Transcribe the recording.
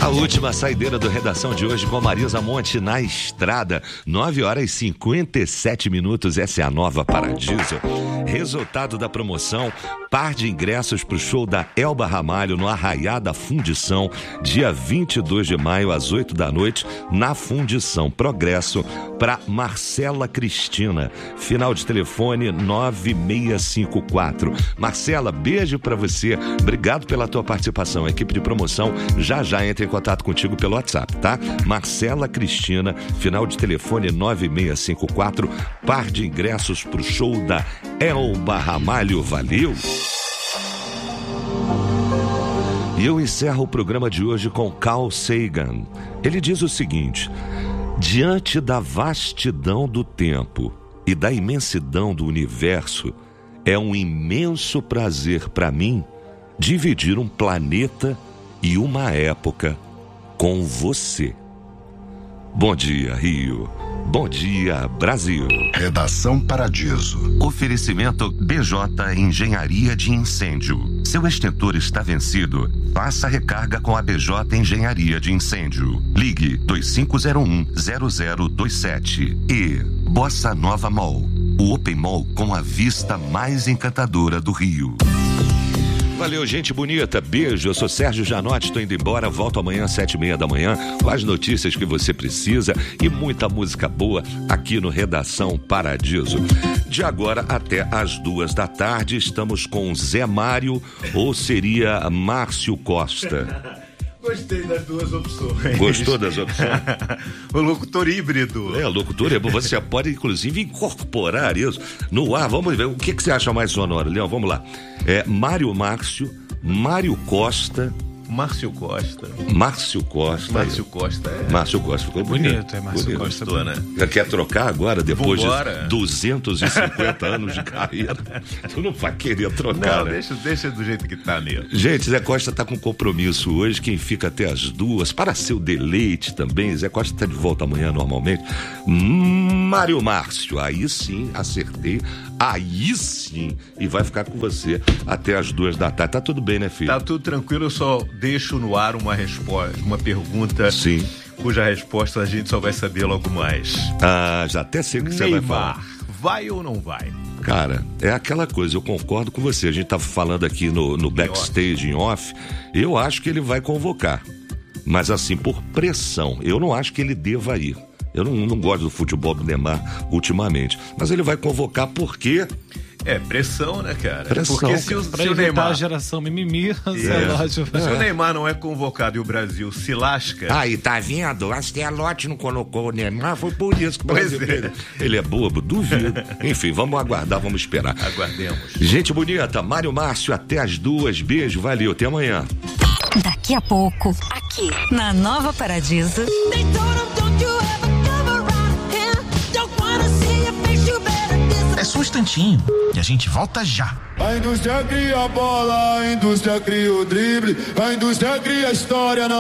A última saideira do Redação de hoje com Marisa Monte na estrada, 9h57. Essa é a Nova Paradiso. Resultado da promoção: par de ingressos para o show da Elba Ramalho no Arraiá da Fundição, dia 22 de maio às 8 da noite, na Fundição. Progresso para Marcela Cristina, final de telefone 9654. Marcela, beijo para você, obrigado pela tua participação. A equipe de promoção já entra em contato contigo pelo WhatsApp, tá? Marcela Cristina, final de telefone 9654, par de ingressos pro show da Elba Ramalho. Valeu! E eu encerro o programa de hoje com Carl Sagan. Ele diz o seguinte: diante da vastidão do tempo e da imensidão do universo, é um imenso prazer para mim dividir um planeta e uma época com você. Bom dia, Rio. Bom dia, Brasil. Redação Paradiso. Oferecimento BJ Engenharia de Incêndio. Seu extintor está vencido? Faça recarga com a BJ Engenharia de Incêndio. Ligue 2501-0027. E Bossa Nova Mall, o Open Mall com a vista mais encantadora do Rio. Valeu, gente bonita, beijo. Eu sou Sérgio Janotti, tô indo embora, volto amanhã às 7h30 com as notícias que você precisa e muita música boa aqui no Redação Paradiso. De agora até às 2 da tarde estamos com Zé Mário, ou seria Márcio Costa? Gostei das duas opções. Gostou das opções? O locutor híbrido. Locutor é bom. Você pode, inclusive, incorporar isso no ar. Vamos ver. O que você acha mais sonoro, Leão? Vamos lá. Mário Márcio, Mário Costa. Márcio Costa. Márcio Costa. Márcio Costa é. Márcio Costa ficou bonito. É Márcio bonito. Costa, Gostou, né? Quer trocar agora, depois Vambora. de 250 anos de carreira? Tu não vai querer trocar, Não, né? deixa do jeito que tá mesmo. Gente, Zé Costa tá com compromisso hoje. Quem fica até as 2, para seu deleite também. Zé Costa tá de volta amanhã normalmente. Mário Márcio, aí sim, acertei. Aí sim, e vai ficar com você até as 2 da tarde. Tá tudo bem, né, filho? Tá tudo tranquilo, eu só deixo no ar uma resposta, uma pergunta. Sim. Cuja resposta a gente só vai saber logo mais. Já até sei o que você vai falar. Vai ou não vai? Cara, é aquela coisa, eu concordo com você. A gente tava falando aqui no backstage, em off. Eu acho que ele vai convocar. Mas assim, por pressão. Eu não acho que ele deva ir. Eu não gosto do futebol do Neymar ultimamente. Mas ele vai convocar porque... pressão, né, cara? Pressão, porque se o Neymar... Neymar... a geração mimimi, Se o Neymar não é convocado e o Brasil se lasca... Aí, tá vendo? A Ancelotti não colocou o Neymar, foi por isso que o Brasil... Ele é bobo? Duvido. Enfim, vamos aguardar, vamos esperar. Aguardemos. Gente bonita, Mário Márcio, até as 2. Beijo, valeu, até amanhã. Daqui a pouco, aqui na Nova Paradiso. É só um instantinho e a gente volta já. A indústria cria a bola, a indústria cria o drible, a indústria cria a história.